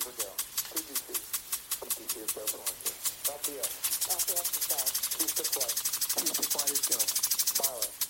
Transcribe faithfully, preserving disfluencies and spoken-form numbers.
Miguel. T G C. T G C is open one two. L P S. L P S is south. Houston flight. Houston flight is go. Milo.